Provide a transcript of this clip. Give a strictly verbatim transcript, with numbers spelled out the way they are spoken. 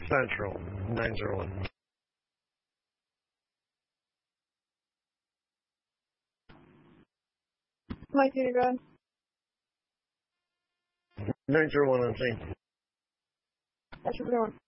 Central, nine zero one. Mike, you go. nine zero one on scene. That's your door.